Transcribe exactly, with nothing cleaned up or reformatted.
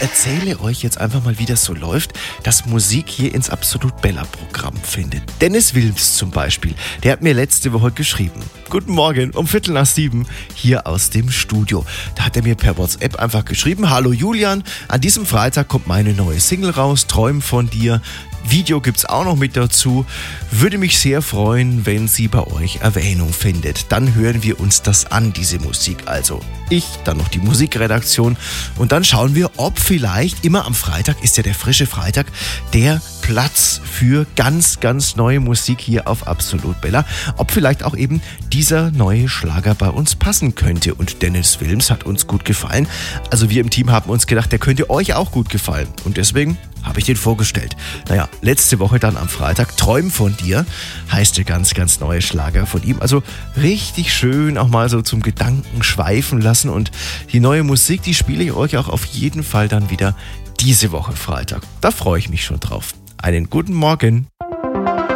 erzähle euch jetzt einfach mal, wie das so läuft, dass Musik hier ins Absolut Bella-Programm findet. Dennis Wilms zum Beispiel, der hat mir letzte Woche geschrieben. Guten Morgen, um Viertel nach sieben, hier aus dem Studio. Da hat er mir per WhatsApp einfach geschrieben, hallo Julian, an diesem Freitag kommt meine neue Single raus, Träum von dir. Video gibt's auch noch mit dazu. Würde mich sehr freuen, wenn sie bei euch Erwähnung findet. Dann hören wir uns das an, diese Musik. Also ich, dann noch die Musikredaktion und dann schauen wir, ob vielleicht, immer am Freitag ist ja der frische Freitag, der Platz für ganz, ganz neue Musik hier auf Absolut Bella, ob vielleicht auch eben dieser neue Schlager bei uns passen könnte. Und Dennis Wilms hat uns gut gefallen. Also wir im Team haben uns gedacht, der könnte euch auch gut gefallen. Und deswegen habe ich den vorgestellt. Naja, letzte Woche dann am Freitag, Träum von dir, heißt der ganz, ganz neue Schlager von ihm. Also richtig schön auch mal so zum Gedanken schweifen lassen. Und die neue Musik, die spiele ich euch auch auf jeden Fall dann wieder diese Woche Freitag. Da freue ich mich schon drauf. Einen guten Morgen.